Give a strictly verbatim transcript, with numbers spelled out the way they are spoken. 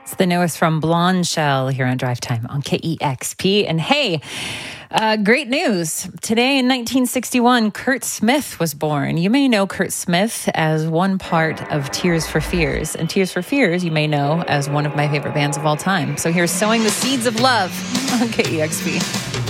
It's the newest from Blonde Shell here on Drive Time on K E X P. And hey, uh, great news. Today in nineteen sixty-one, Kurt Smith was born. You may know Kurt Smith as one part of Tears for Fears. And Tears for Fears, you may know as one of my favorite bands of all time. So here's Sowing the Seeds of Love on K E X P.